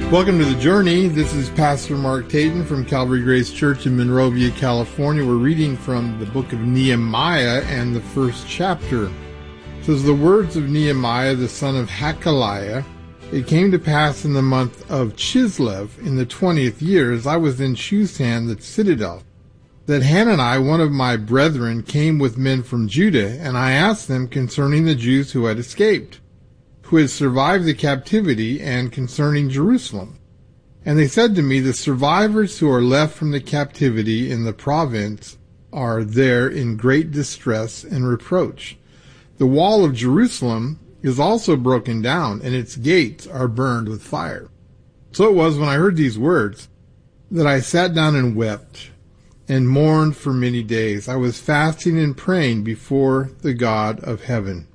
Welcome to The Journey. This is Pastor Mark Tayton from Calvary Grace Church in Monrovia, California. We're reading from the book of Nehemiah and the first chapter. It says, the words of Nehemiah, the son of Hakaliah. It came to pass in the month of Chislev, in the 20th year, as I was in Shushan, the citadel, that Hanani, one of my brethren, came with men from Judah, and I asked them concerning the Jews who had escaped, who had survived the captivity, and concerning Jerusalem. And they said to me, the survivors who are left from the captivity in the province are there in great distress and reproach. The wall of Jerusalem is also broken down, and its gates are burned with fire. So it was when I heard these words that I sat down and wept and mourned for many days. I was fasting and praying before the God of heaven.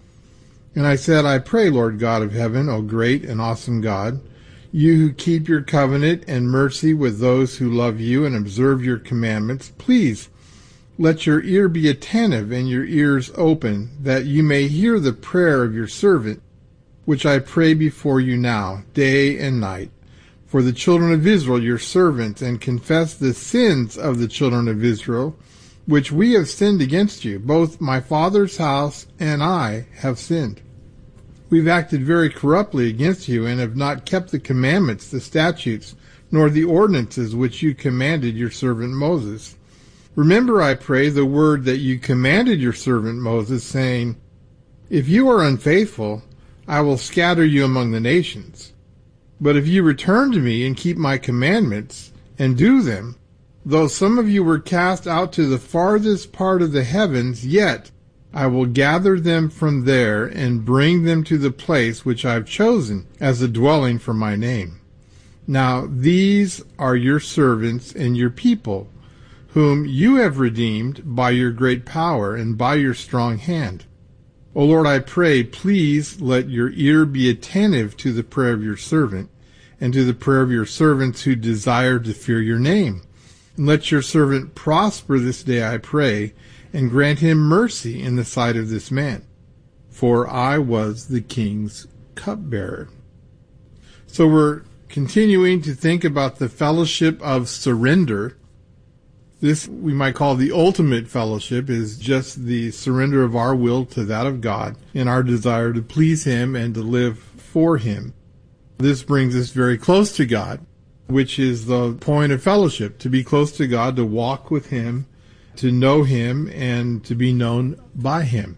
And I said, I pray, Lord God of heaven, O great and awesome God, you who keep your covenant and mercy with those who love you and observe your commandments, please let your ear be attentive and your ears open, that you may hear the prayer of your servant, which I pray before you now, day and night, for the children of Israel, your servants, and confess the sins of the children of Israel, which we have sinned against you. Both my father's house and I have sinned. We've acted very corruptly against you, and have not kept the commandments, the statutes, nor the ordinances which you commanded your servant Moses. Remember, I pray, the word that you commanded your servant Moses, saying, if you are unfaithful, I will scatter you among the nations. But if you return to me and keep my commandments, and do them, though some of you were cast out to the farthest part of the heavens, yet I will gather them from there and bring them to the place which I have chosen as a dwelling for my name. Now these are your servants and your people, whom you have redeemed by your great power and by your strong hand. O Lord, I pray, please let your ear be attentive to the prayer of your servant and to the prayer of your servants who desire to fear your name. And let your servant prosper this day, I pray, and grant him mercy in the sight of this man. For I was the king's cupbearer. So we're continuing to think about the fellowship of surrender. This we might call the ultimate fellowship, is just the surrender of our will to that of God and our desire to please him and to live for him. This brings us very close to God, which is the point of fellowship, to be close to God, to walk with him, to know him, and to be known by him.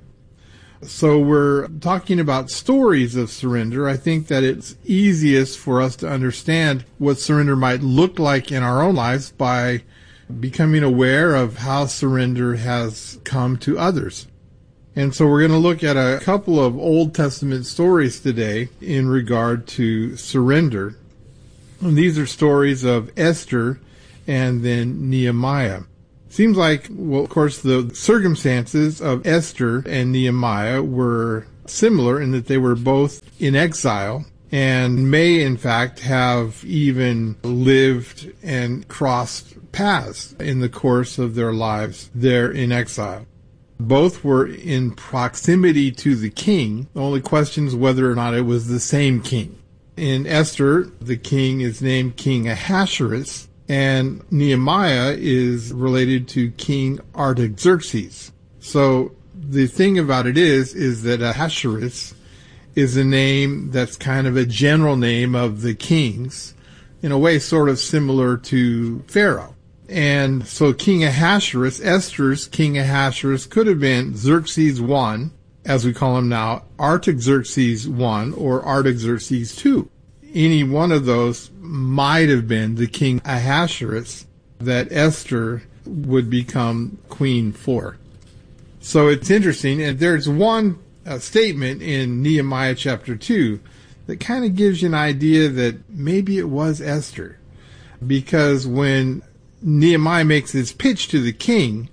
So we're talking about stories of surrender. I think that it's easiest for us to understand what surrender might look like in our own lives by becoming aware of how surrender has come to others. And so we're going to look at a couple of Old Testament stories today in regard to surrender. And these are stories of Esther and then Nehemiah. Seems like, well, of course, the circumstances of Esther and Nehemiah were similar in that they were both in exile and may, in fact, have even lived and crossed paths in the course of their lives there in exile. Both were in proximity to the king. The only question is whether or not it was the same king. In Esther, the king is named King Ahasuerus, and Nehemiah is related to King Artaxerxes. So the thing about it is that Ahasuerus is a name that's kind of a general name of the kings, in a way sort of similar to Pharaoh. And so King Ahasuerus, Esther's King Ahasuerus, could have been Xerxes I, as we call him now, Artaxerxes I, or Artaxerxes II. Any one of those might have been the King Ahasuerus that Esther would become queen for. So it's interesting, and there's one statement in Nehemiah chapter 2 that kind of gives you an idea that maybe it was Esther. Because when Nehemiah makes his pitch to the king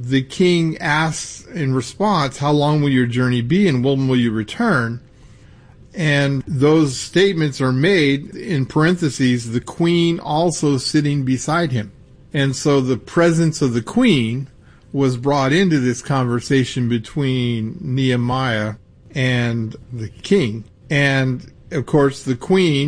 asks in response, how long will your journey be and when will you return? And those statements are made in parentheses, the queen also sitting beside him. And so the presence of the queen was brought into this conversation between Nehemiah and the king. And of course, the queen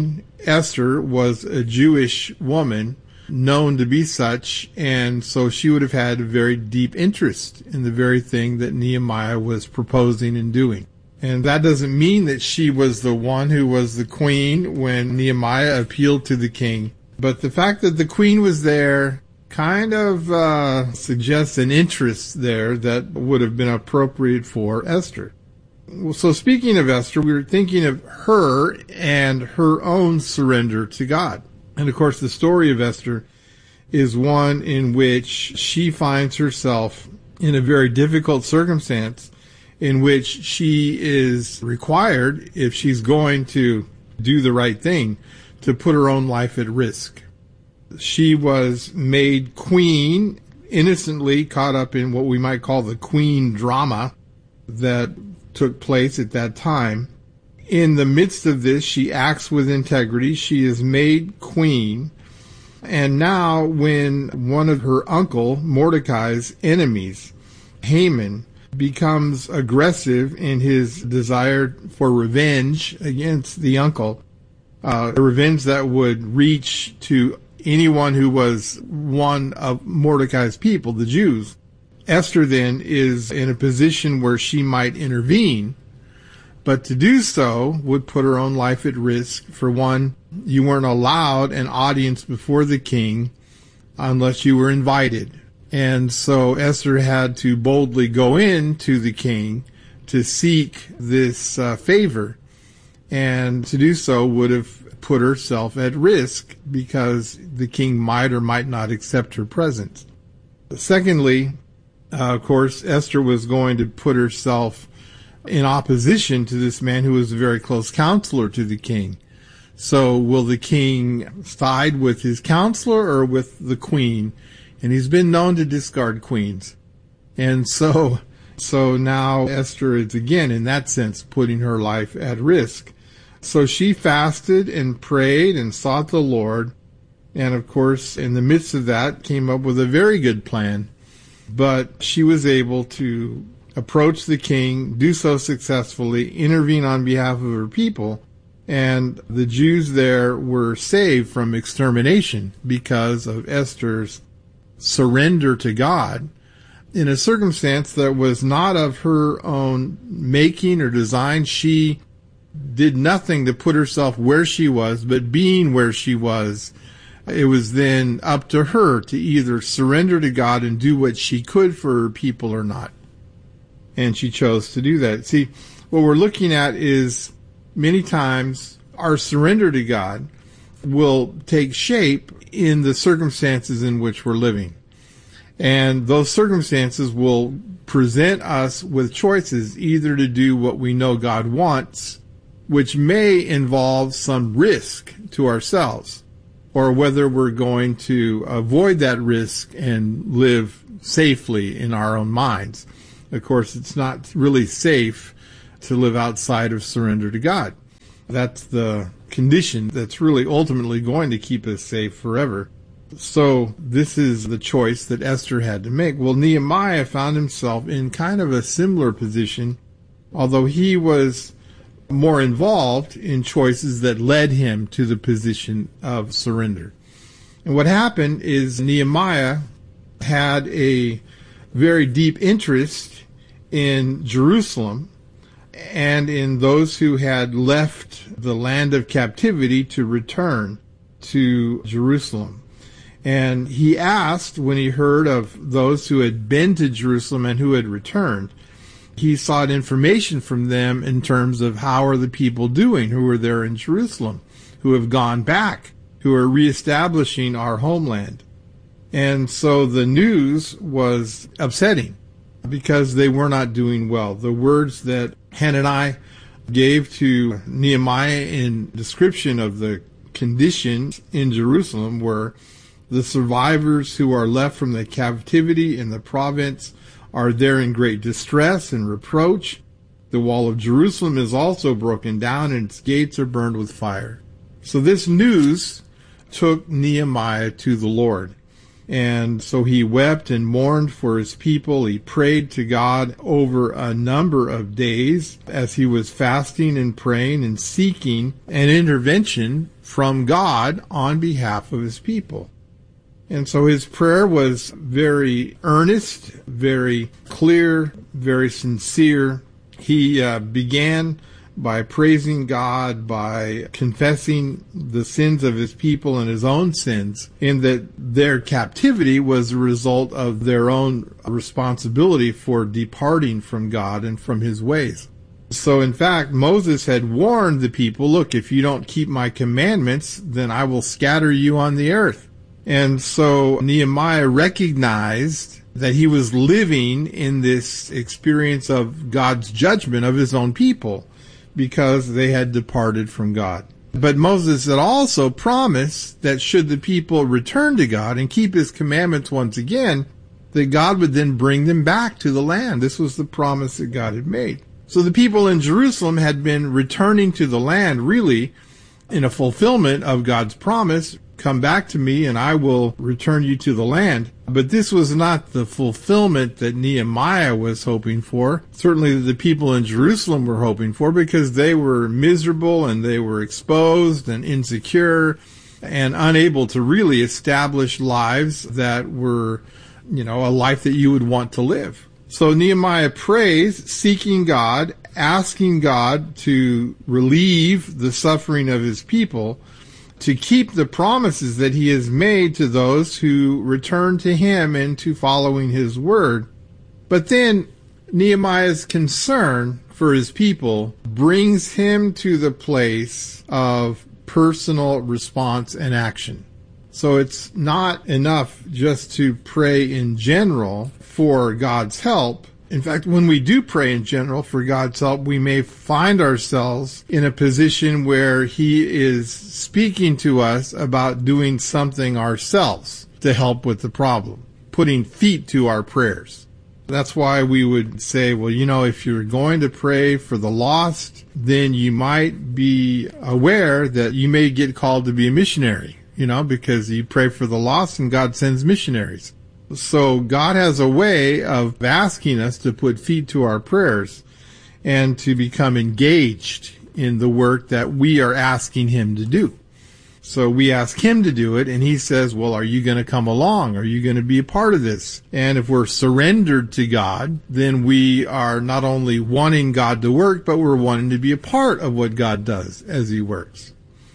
Esther was a Jewish woman, known to be such, and so she would have had a very deep interest in the very thing that Nehemiah was proposing and doing. And that doesn't mean that she was the one who was the queen when Nehemiah appealed to the king. But the fact that the queen was there kind of suggests an interest there that would have been appropriate for Esther. So speaking of Esther, we were thinking of her and her own surrender to God. And of course, the story of Esther is one in which she finds herself in a very difficult circumstance in which she is required, if she's going to do the right thing, to put her own life at risk. She was made queen, innocently caught up in what we might call the queen drama that took place at that time. In the midst of this, she acts with integrity. She is made queen. And now when one of her uncle, Mordecai's enemies, Haman, becomes aggressive in his desire for revenge against the uncle, a revenge that would reach to anyone who was one of Mordecai's people, the Jews, Esther then is in a position where she might intervene, but to do so would put her own life at risk. For one, you weren't allowed an audience before the king unless you were invited. And so Esther had to boldly go in to the king to seek this favor. And to do so would have put herself at risk because the king might or might not accept her presence. Secondly, of course, Esther was going to put herself in opposition to this man who was a very close counselor to the king. So will the king side with his counselor or with the queen? And he's been known to discard queens. And so now Esther is again, in that sense, putting her life at risk. So she fasted and prayed and sought the Lord. And of course, in the midst of that, came up with a very good plan. But she was able to approach the king, do so successfully, intervene on behalf of her people. And the Jews there were saved from extermination because of Esther's surrender to God in a circumstance that was not of her own making or design. She did nothing to put herself where she was, but being where she was, it was then up to her to either surrender to God and do what she could for her people or not. And she chose to do that. See, what we're looking at is many times our surrender to God will take shape in the circumstances in which we're living. And those circumstances will present us with choices, either to do what we know God wants, which may involve some risk to ourselves, or whether we're going to avoid that risk and live safely in our own minds. Of course, it's not really safe to live outside of surrender to God. That's the condition that's really ultimately going to keep us safe forever. So this is the choice that Esther had to make. Well, Nehemiah found himself in kind of a similar position, although he was more involved in choices that led him to the position of surrender. And what happened is Nehemiah had a very deep interest in Jerusalem and in those who had left the land of captivity to return to Jerusalem. And he asked, when he heard of those who had been to Jerusalem and who had returned, he sought information from them in terms of how are the people doing who are there in Jerusalem, who have gone back, who are reestablishing our homeland. And so the news was upsetting because they were not doing well. The words that Hanani gave to Nehemiah in description of the conditions in Jerusalem were, the survivors who are left from the captivity in the province are there in great distress and reproach. The wall of Jerusalem is also broken down and its gates are burned with fire. So this news took Nehemiah to the Lord. And so he wept and mourned for his people. He prayed to God over a number of days as he was fasting and praying and seeking an intervention from God on behalf of his people. And so his prayer was very earnest, very clear, very sincere. He began by praising God, by confessing the sins of his people and his own sins, in that their captivity was a result of their own responsibility for departing from God and from his ways. So in fact, Moses had warned the people, look, if you don't keep my commandments, then I will scatter you on the earth. And so Nehemiah recognized that he was living in this experience of God's judgment of his own people, because they had departed from God. But Moses had also promised that should the people return to God and keep his commandments once again, that God would then bring them back to the land. This was the promise that God had made. So the people in Jerusalem had been returning to the land, really, in a fulfillment of God's promise, come back to me and I will return you to the land. But this was not the fulfillment that Nehemiah was hoping for. Certainly the people in Jerusalem were hoping for, because they were miserable and they were exposed and insecure and unable to really establish lives that were, a life that you would want to live. So Nehemiah prays, seeking God, asking God to relieve the suffering of his people, to keep the promises that he has made to those who return to him and to following his word. But then Nehemiah's concern for his people brings him to the place of personal response and action. So it's not enough just to pray in general for God's help. In fact, when we do pray in general for God's help, we may find ourselves in a position where he is speaking to us about doing something ourselves to help with the problem, putting feet to our prayers. That's why we would say, well, if you're going to pray for the lost, then you might be aware that you may get called to be a missionary, because you pray for the lost and God sends missionaries. So God has a way of asking us to put feet to our prayers and to become engaged in the work that we are asking him to do. So we ask him to do it, and he says, well, are you going to come along? Are you going to be a part of this? And if we're surrendered to God, then we are not only wanting God to work, but we're wanting to be a part of what God does as he works.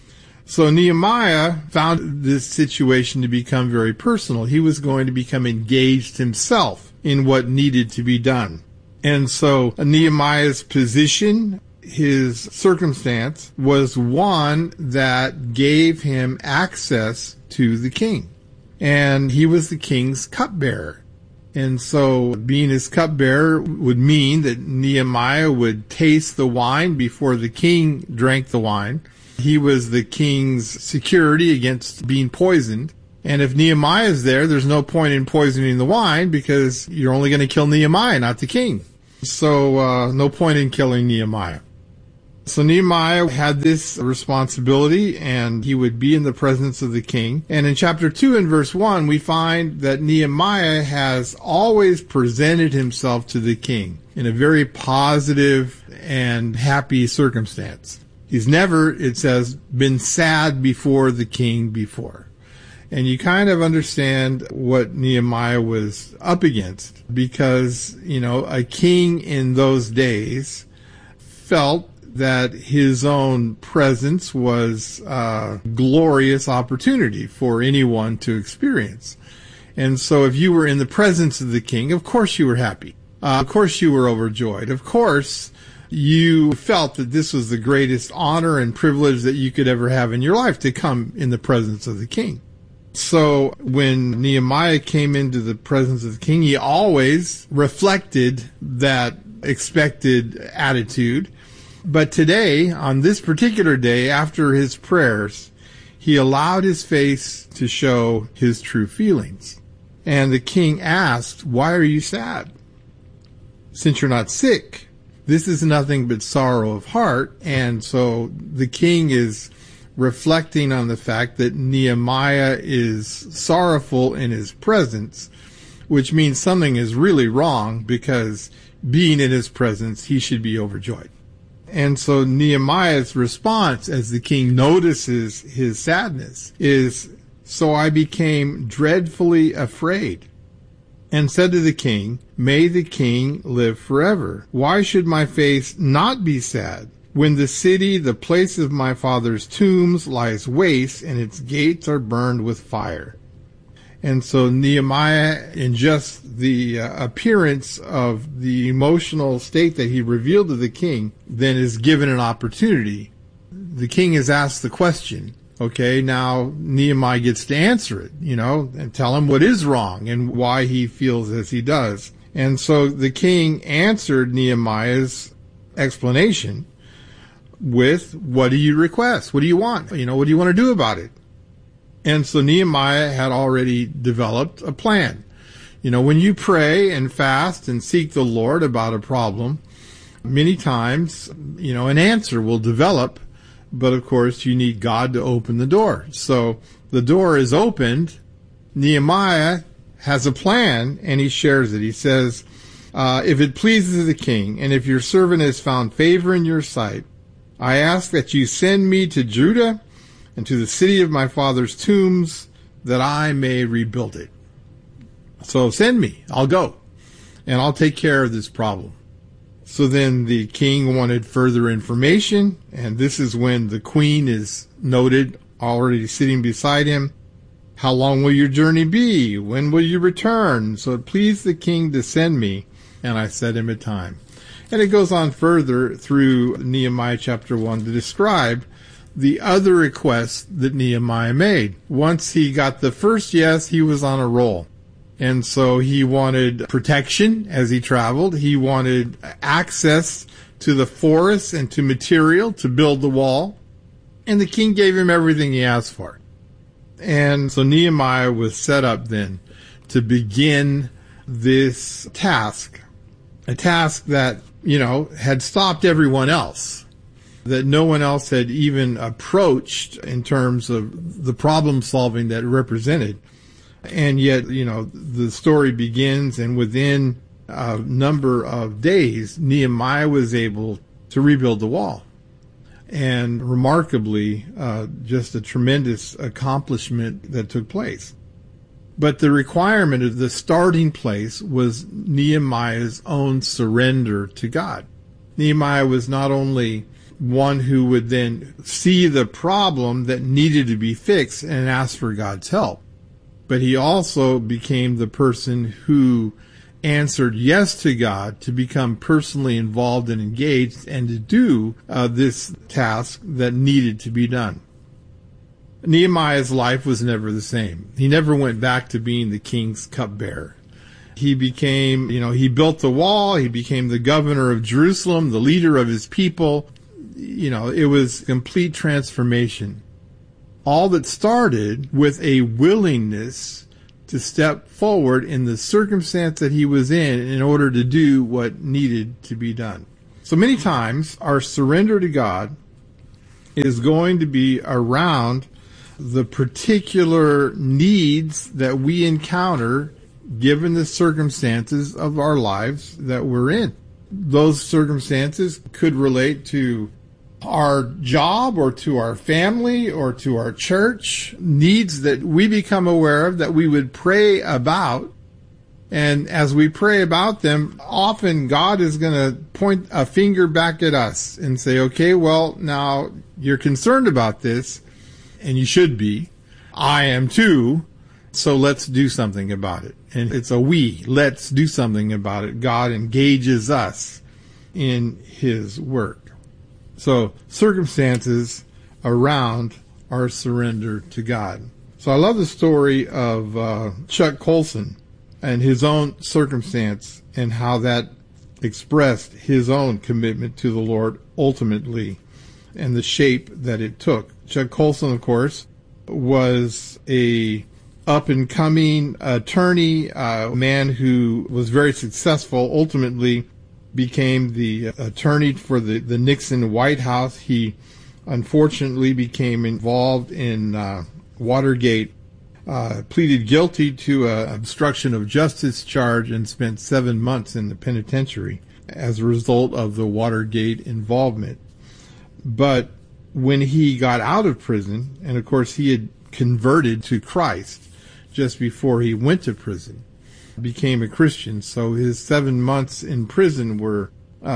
So Nehemiah found this situation to become very personal. He was going to become engaged himself in what needed to be done. And so Nehemiah's position, his circumstance, was one that gave him access to the king. And he was the king's cupbearer. And so being his cupbearer would mean that Nehemiah would taste the wine before the king drank the wine. He was the king's security against being poisoned. And if Nehemiah is there, there's no point in poisoning the wine, because you're only going to kill Nehemiah, not the king. So no point in killing Nehemiah. So Nehemiah had this responsibility, and he would be in the presence of the king. And in chapter 2 and verse 1, we find that Nehemiah has always presented himself to the king in a very positive and happy circumstance. He's never, it says, been sad before the king before. And you kind of understand what Nehemiah was up against, because, a king in those days felt that his own presence was a glorious opportunity for anyone to experience. And so if you were in the presence of the king, of course you were happy. Of course you were overjoyed. Of course you felt that this was the greatest honor and privilege that you could ever have in your life, to come in the presence of the king. So when Nehemiah came into the presence of the king, he always reflected that expected attitude. But today, on this particular day, after his prayers, he allowed his face to show his true feelings. And the king asked, "Why are you sad? Since you're not sick, this is nothing but sorrow of heart." And so the king is reflecting on the fact that Nehemiah is sorrowful in his presence, which means something is really wrong, because being in his presence, he should be overjoyed. And so Nehemiah's response, as the king notices his sadness, is, "So I became dreadfully afraid, and said to the king, 'May the king live forever. Why should my face not be sad, when the city, the place of my father's tombs, lies waste, and its gates are burned with fire?'" And so Nehemiah, in just the appearance of the emotional state that he revealed to the king, then is given an opportunity. The king is asked the question. Okay, now Nehemiah gets to answer it, and tell him what is wrong and why he feels as he does. And so the king answered Nehemiah's explanation with, "What do you request? What do you want? What do you want to do about it?" And so Nehemiah had already developed a plan. When you pray and fast and seek the Lord about a problem, many times, an answer will develop, but of course you need God to open the door. So the door is opened. Nehemiah has a plan, and he shares it. He says, "If it pleases the king, and if your servant has found favor in your sight, I ask that you send me to Judah and to the city of my father's tombs, that I may rebuild it." So send me. I'll go, and I'll take care of this problem. So then the king wanted further information, and this is when the queen is noted, already sitting beside him. "How long will your journey be? When will you return? So it pleased the king to send me, and I set him a time." And it goes on further through Nehemiah chapter 1 to describe the other requests that Nehemiah made. Once he got the first yes, he was on a roll. And so he wanted protection as he traveled. He wanted access to the forests and to material to build the wall. And the king gave him everything he asked for. And so Nehemiah was set up then to begin this task, a task that, had stopped everyone else, that no one else had even approached in terms of the problem solving that it represented. And yet, the story begins, and within a number of days, Nehemiah was able to rebuild the wall. And remarkably, just a tremendous accomplishment that took place. But the requirement of the starting place was Nehemiah's own surrender to God. Nehemiah was not only one who would then see the problem that needed to be fixed and ask for God's help, but he also became the person who answered yes to God to become personally involved and engaged and to do this task that needed to be done. Nehemiah's life was never the same. He never went back to being the king's cupbearer. He became, he built the wall. He became the governor of Jerusalem, the leader of his people. It was complete transformation. All that started with a willingness to step forward in the circumstance that he was in order to do what needed to be done. So many times our surrender to God is going to be around the particular needs that we encounter given the circumstances of our lives that we're in. Those circumstances could relate to our job or to our family or to our church, needs that we become aware of that we would pray about. And as we pray about them, often God is going to point a finger back at us and say, okay, well, now you're concerned about this, and you should be. I am too. So let's do something about it. And it's a we. Let's do something about it. God engages us in his work. So circumstances around our surrender to God. So I love the story of Chuck Colson and his own circumstance and how that expressed his own commitment to the Lord ultimately and the shape that it took. Chuck Colson, of course, was a up-and-coming attorney, a man who was very successful, ultimately became the attorney for the Nixon White House. He unfortunately became involved in Watergate, pleaded guilty to an obstruction of justice charge and spent 7 months in the penitentiary as a result of the Watergate involvement. But when he got out of prison, and of course he had converted to Christ just before he went to prison, became a Christian. So his 7 months in prison were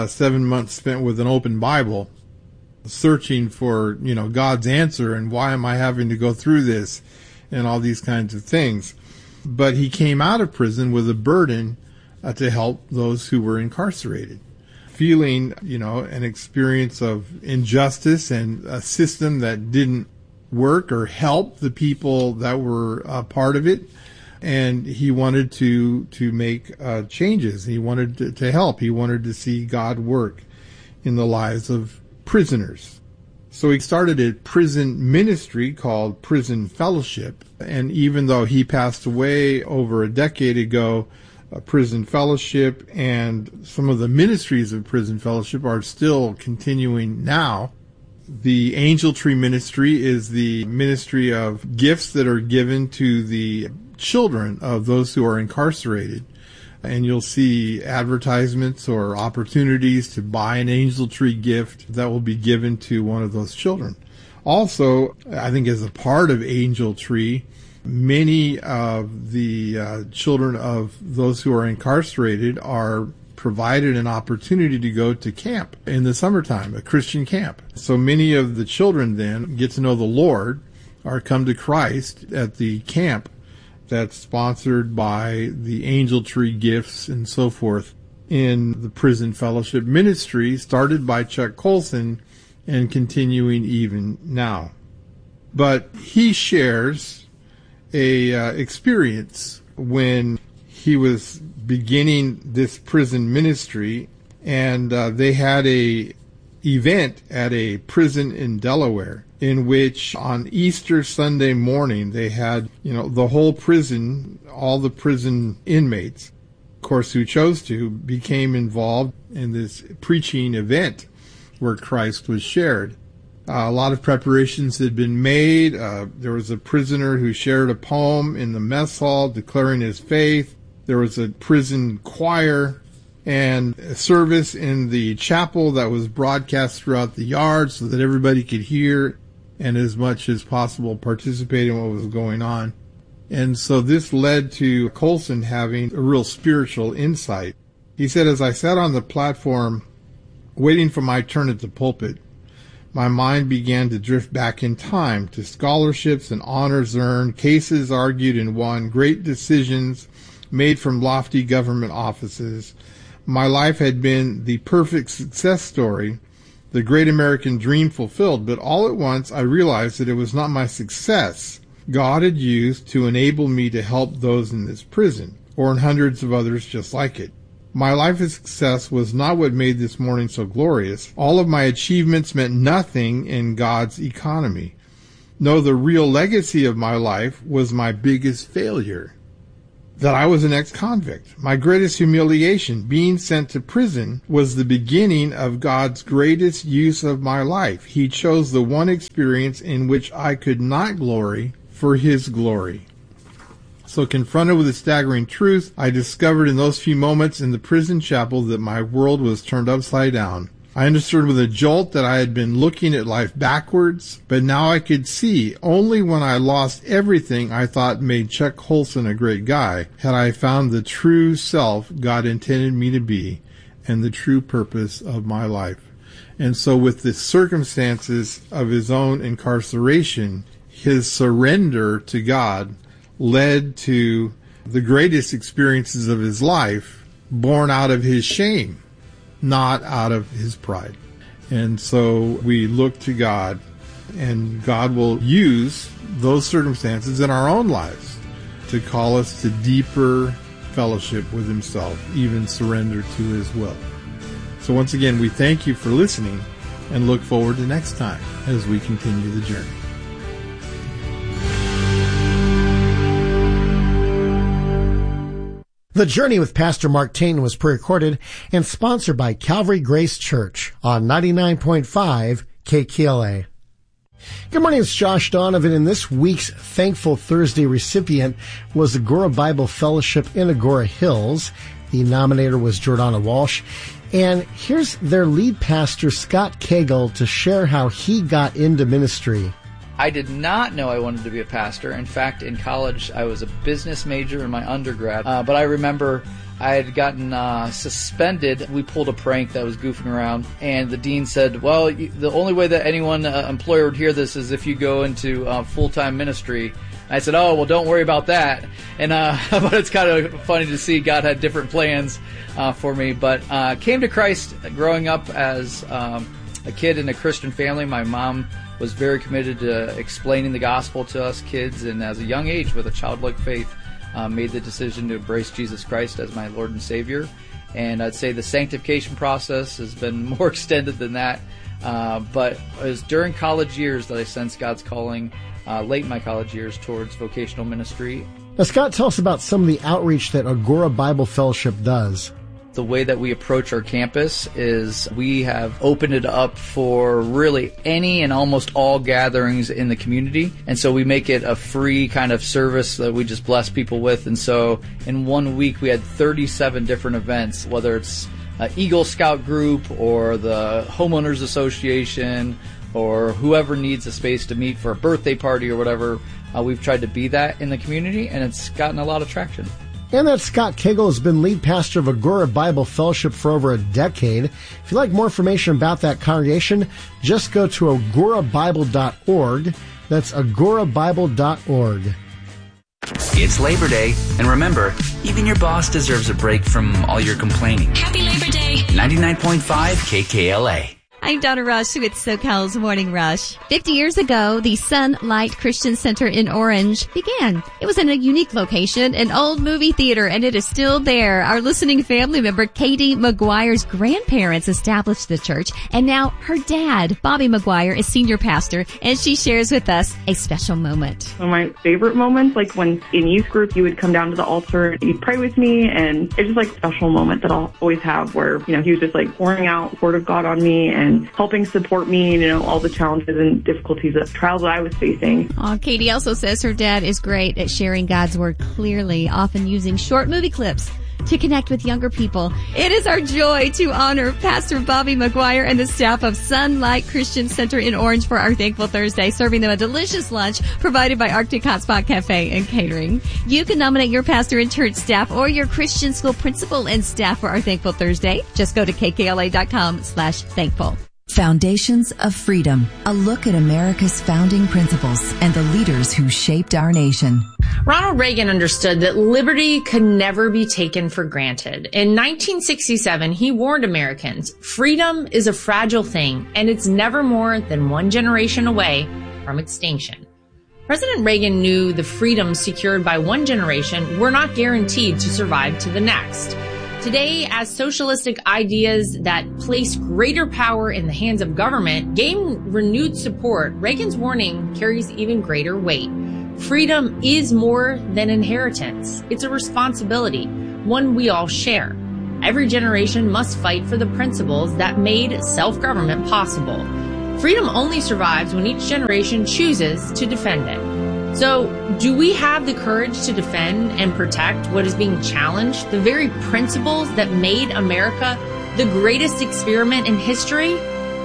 7 months spent with an open Bible, searching for, God's answer and why am I having to go through this and all these kinds of things. But he came out of prison with a burden to help those who were incarcerated, feeling, an experience of injustice and a system that didn't work or help the people that were a part of it. And he wanted to make changes. He wanted to help. He wanted to see God work in the lives of prisoners. So he started a prison ministry called Prison Fellowship. And even though he passed away over a decade ago, Prison Fellowship and some of the ministries of Prison Fellowship are still continuing now. The Angel Tree Ministry is the ministry of gifts that are given to the children of those who are incarcerated. And you'll see advertisements or opportunities to buy an Angel Tree gift that will be given to one of those children. Also, I think as a part of Angel Tree, many of the children of those who are incarcerated are provided an opportunity to go to camp in the summertime, a Christian camp. So many of the children then get to know the Lord or come to Christ at the camp that's sponsored by the Angel Tree Gifts and so forth in the Prison Fellowship ministry, started by Chuck Colson and continuing even now. But he shares a experience when he was beginning this prison ministry, and they had a event at a prison in Delaware in which on Easter Sunday morning they had, the whole prison, all the prison inmates, of course, who chose to, became involved in this preaching event where Christ was shared. A lot of preparations had been made. There was a prisoner who shared a poem in the mess hall declaring his faith. There was a prison choir and a service in the chapel that was broadcast throughout the yard so that everybody could hear and as much as possible participate in what was going on. And so this led to Colson having a real spiritual insight. He said, as I sat on the platform waiting for my turn at the pulpit, my mind began to drift back in time to scholarships and honors earned, cases argued and won, great decisions made from lofty government offices. My life had been the perfect success story, the great American dream fulfilled, but all at once I realized that it was not my success God had used to enable me to help those in this prison, or in hundreds of others just like it. My life of success was not what made this morning so glorious. All of my achievements meant nothing in God's economy. No, the real legacy of my life was my biggest failure. That I was an ex-convict. My greatest humiliation, being sent to prison, was the beginning of God's greatest use of my life. He chose the one experience in which I could not glory for His glory. So confronted with a staggering truth, I discovered in those few moments in the prison chapel that my world was turned upside down. I understood with a jolt that I had been looking at life backwards, but now I could see only when I lost everything I thought made Chuck Colson a great guy had I found the true self God intended me to be and the true purpose of my life. And so with the circumstances of his own incarceration, his surrender to God led to the greatest experiences of his life born out of his shame, not out of his pride. And so we look to God, and God will use those circumstances in our own lives to call us to deeper fellowship with Himself, even surrender to His will. So once again, we thank you for listening and look forward to next time as we continue the journey. The Journey with Pastor Mark Tayton was pre-recorded and sponsored by Calvary Grace Church on 99.5 KKLA. Good morning, it's Josh Donovan, and this week's Thankful Thursday recipient was Agora Bible Fellowship in Agora Hills. The nominator was Jordana Walsh. And here's their lead pastor, Scott Cagle, to share how he got into ministry. I did not know I wanted to be a pastor. In fact, in college, I was a business major in my undergrad. But I remember I had gotten suspended. We pulled a prank that was goofing around, and the dean said, well, the only way that anyone employer would hear this is if you go into full-time ministry. I said, oh, well, don't worry about that. And but it's kind of funny to see God had different plans for me. But came to Christ growing up as a kid in a Christian family. My mom was very committed to explaining the gospel to us kids, and as a young age with a childlike faith, made the decision to embrace Jesus Christ as my Lord and Savior. And I'd say the sanctification process has been more extended than that. But it was during college years that I sensed God's calling, late in my college years, towards vocational ministry. Now, Scott, tell us about some of the outreach that Agora Bible Fellowship does. The way that we approach our campus is we have opened it up for really any and almost all gatherings in the community. And so we make it a free kind of service that we just bless people with. And so in 1 week, we had 37 different events, whether it's an Eagle Scout group or the Homeowners Association or whoever needs a space to meet for a birthday party or whatever. We've tried to be that in the community, and it's gotten a lot of traction. And that Scott Cagle has been lead pastor of Agora Bible Fellowship for over a decade. If you'd like more information about that congregation, just go to agorabible.org. That's agorabible.org. It's Labor Day, and remember, even your boss deserves a break from all your complaining. Happy Labor Day! 99.5 KKLA. I'm Donna Rush with SoCal's Morning Rush. 50 years ago, the Sunlight Christian Center in Orange began. It was in a unique location, an old movie theater, and it is still there. Our listening family member, Katie McGuire's grandparents established the church, and now her dad, Bobby McGuire, is senior pastor, and she shares with us a special moment. One of my favorite moments, like when in youth group, you would come down to the altar and you'd pray with me, and it's just like a special moment that I'll always have where, he was just like pouring out the Word of God on me and helping support me, all the challenges and difficulties, trials that I was facing. Katie also says her dad is great at sharing God's Word clearly, often using short movie clips to connect with younger people. It is our joy to honor Pastor Bobby McGuire and the staff of Sunlight Christian Center in Orange for our Thankful Thursday, serving them a delicious lunch provided by Arctic Hotspot Cafe and Catering. You can nominate your pastor and church staff or your Christian school principal and staff for our Thankful Thursday. Just go to kkla.com/thankful. Foundations of Freedom, a look at America's founding principles and the leaders who shaped our nation. Ronald Reagan understood that liberty could never be taken for granted. In 1967, he warned Americans, freedom is a fragile thing, and it's never more than one generation away from extinction. President Reagan knew the freedoms secured by one generation were not guaranteed to survive to the next. Today, as socialistic ideas that place greater power in the hands of government gain renewed support, Reagan's warning carries even greater weight. Freedom is more than inheritance. It's a responsibility, one we all share. Every generation must fight for the principles that made self-government possible. Freedom only survives when each generation chooses to defend it. So, do we have the courage to defend and protect what is being challenged, the very principles that made America the greatest experiment in history?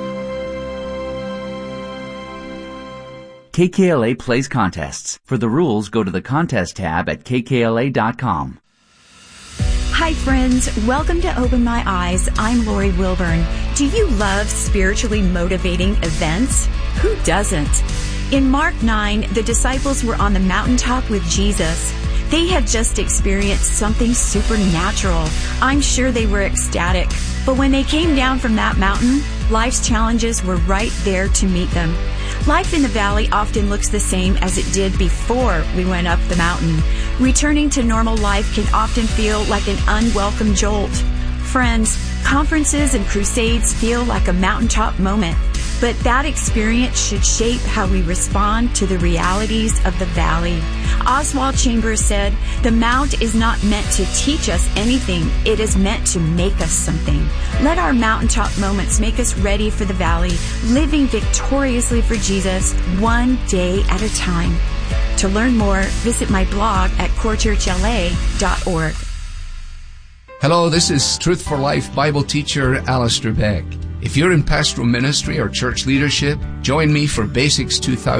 KKLA plays contests. For the rules, go to the contest tab at kkla.com. Hi friends, welcome to Open My Eyes. I'm Lori Wilburn. Do you love spiritually motivating events? Who doesn't? In Mark 9, the disciples were on the mountaintop with Jesus. They had just experienced something supernatural. I'm sure they were ecstatic. But when they came down from that mountain, life's challenges were right there to meet them. Life in the valley often looks the same as it did before we went up the mountain. Returning to normal life can often feel like an unwelcome jolt. Friends, conferences and crusades feel like a mountaintop moment. but that experience should shape how we respond to the realities of the valley. Oswald Chambers said, "The mount is not meant to teach us anything. It is meant to make us something." Let our mountaintop moments make us ready for the valley, living victoriously for Jesus one day at a time. To learn more, visit my blog at corechurchla.org. Hello, this is Truth for Life Bible teacher Alistair Beck. If you're in pastoral ministry or church leadership, join me for Basics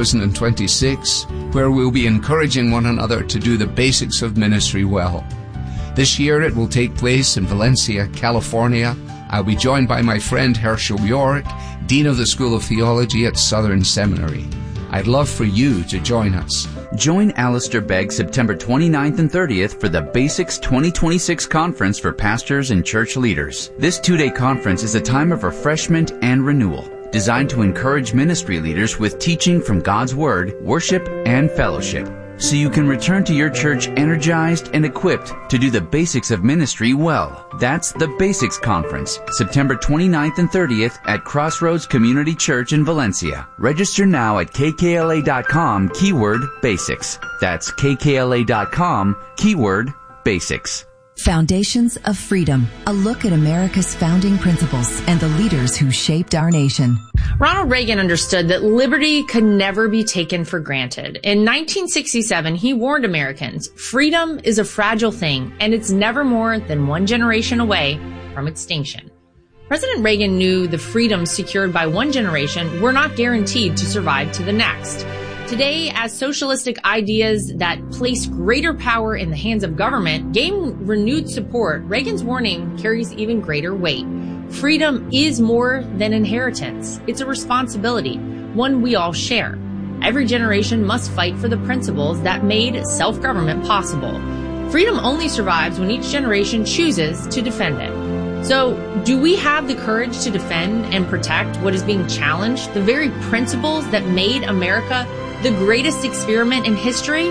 2026, where we'll be encouraging one another to do the basics of ministry well. This year it will take place in Valencia, California. I'll be joined by my friend Herschel York, Dean of the School of Theology at Southern Seminary. I'd love for you to join us. Join Alistair Begg September 29th and 30th for the Basics 2026 Conference for Pastors and Church Leaders. This two-day conference is a time of refreshment and renewal, designed to encourage ministry leaders with teaching from God's Word, worship, and fellowship, so you can return to your church energized and equipped to do the basics of ministry well. That's the Basics Conference, September 29th and 30th at Crossroads Community Church in Valencia. Register now at kkla.com, keyword basics. That's kkla.com, keyword basics. Foundations of Freedom, a look at America's founding principles and the leaders who shaped our nation. Ronald Reagan understood that liberty could never be taken for granted. In 1967, he warned Americans, freedom is a fragile thing, and it's never more than one generation away from extinction. President Reagan knew the freedoms secured by one generation were not guaranteed to survive to the next. Today, as socialistic ideas that place greater power in the hands of government gain renewed support, Reagan's warning carries even greater weight. Freedom is more than inheritance. It's a responsibility, one we all share. Every generation must fight for the principles that made self-government possible. Freedom only survives when each generation chooses to defend it. So, do we have the courage to defend and protect what is being challenged, the very principles that made America the greatest experiment in history?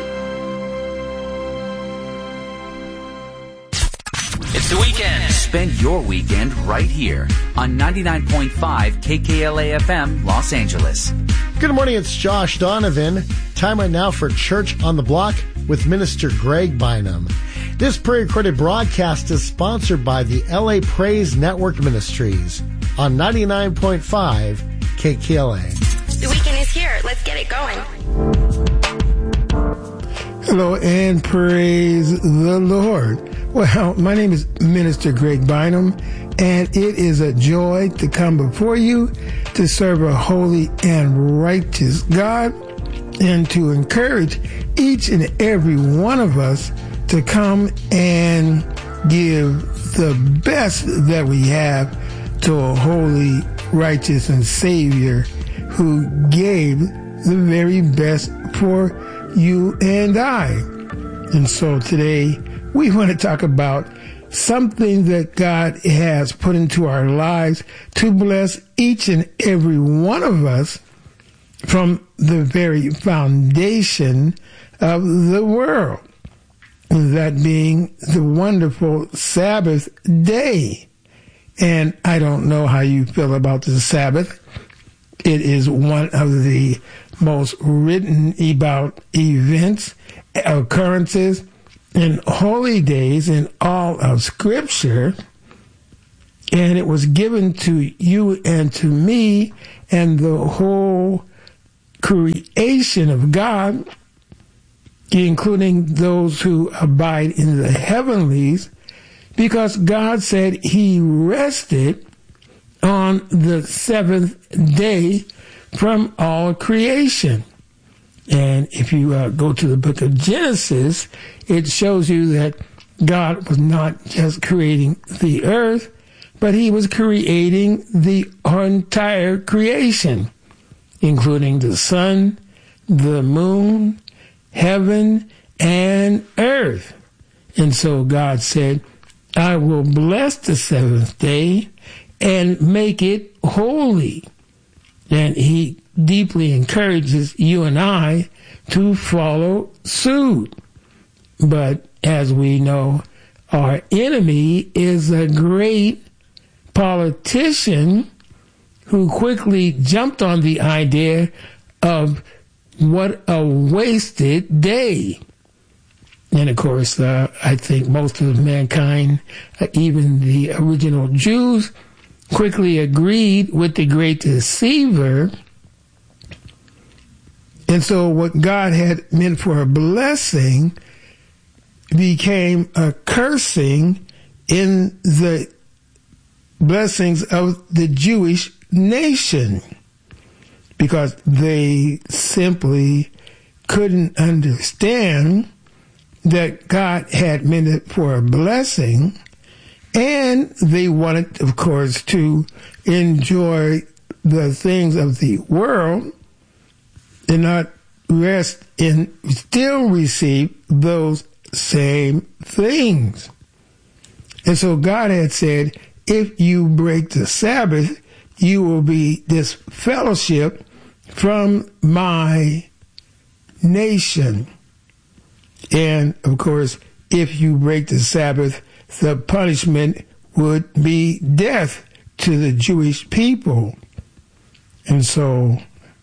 It's the weekend. Spend your weekend right here on 99.5 KKLA FM, Los Angeles. Good morning, it's Josh Donovan. Time right now for Church on the Block with Minister Greg Bynum. This pre-recorded broadcast is sponsored by the LA Praise Network Ministries on 99.5 KKLA. The weekend is here. Let's get it going. Hello and praise the Lord. Well, my name is Minister Greg Bynum, and it is a joy to come before you to serve a holy and righteous God and to encourage each and every one of us to come and give the best that we have to a holy, righteous, and Savior who gave the very best for you and I. And so today we want to talk about something that God has put into our lives to bless each and every one of us from the very foundation of the world. That being the wonderful Sabbath day. And I don't know how you feel about the Sabbath. It is one of the most written about events, occurrences, and holy days in all of Scripture. And it was given to you and to me and the whole creation of God, including those who abide in the heavenlies, because God said he rested on the seventh day from all creation. And if you go to the book of Genesis, it shows you that God was not just creating the earth, but he was creating the entire creation, including the sun, the moon, heaven, and earth. And so God said, I will bless the seventh day and make it holy. And he deeply encourages you and I to follow suit. But as we know, our enemy is a great politician who quickly jumped on the idea of what a wasted day. And of course, I think most of mankind, even the original Jews, quickly agreed with the great deceiver. And so what God had meant for a blessing became a cursing in the blessings of the Jewish nation, because they simply couldn't understand that God had meant it for a blessing, and they wanted, of course, to enjoy the things of the world and not rest and still receive those same things. And so God had said, if you break the Sabbath, you will be disfellowship from my nation. And of course, if you break the Sabbath, the punishment would be death to the Jewish people. And so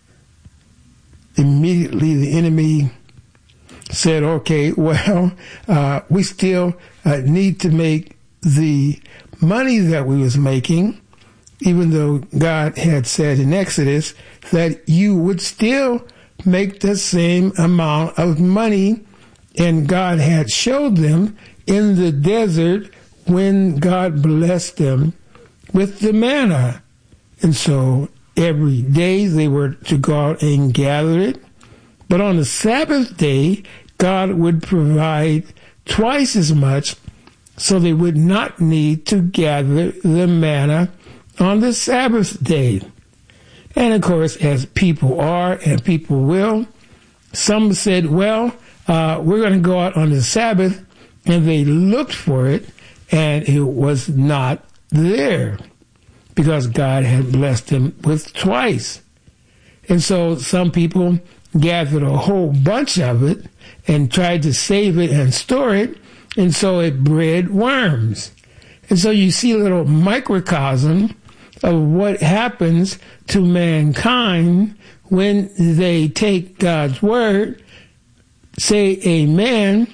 immediately the enemy said, okay, well, we still need to make the money that we was making, even though God had said in Exodus that you would still make the same amount of money. And God had showed them in the desert when God blessed them with the manna. And so every day they were to go out and gather it. But on the Sabbath day, God would provide twice as much, so they would not need to gather the manna on the Sabbath day. And of course, as people are and people will, some said, well, we're going to go out on the Sabbath, and they looked for it, and it was not there because God had blessed them with twice. And so some people gathered a whole bunch of it and tried to save it and store it, and so it bred worms. And so you see a little microcosm of what happens to mankind when they take God's word, say amen,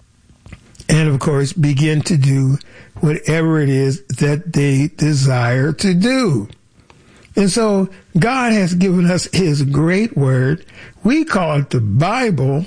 and of course begin to do whatever it is that they desire to do. And so God has given us his great word. We call it the Bible,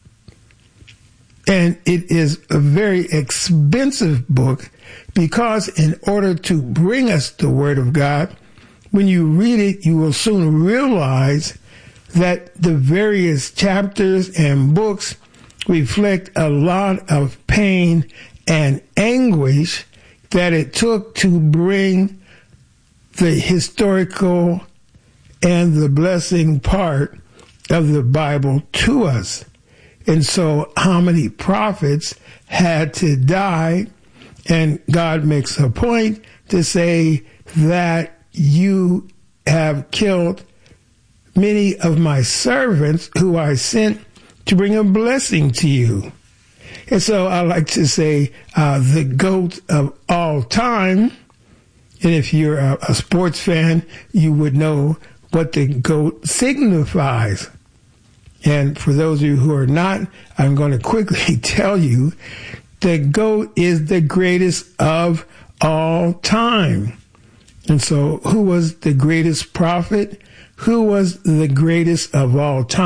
and it is a very expensive book because in order to bring us the word of God, when you read it, you will soon realize that the various chapters and books reflect a lot of pain and anguish that it took to bring the historical and the blessing part of the Bible to us. And so how many prophets had to die? And God makes a point to say that you have killed many of my servants who I sent to bring a blessing to you. And so I like to say the GOAT of all time, and if you're a sports fan, you would know what the GOAT signifies. And for those of you who are not, I'm going to quickly tell you the GOAT is the greatest of all time. And so who was the greatest prophet? Who was the greatest of all time?